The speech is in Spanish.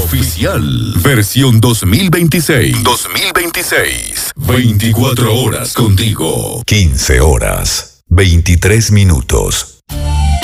oficial. Versión 2026. 2026. 24 horas contigo. 15 horas, 23 minutos.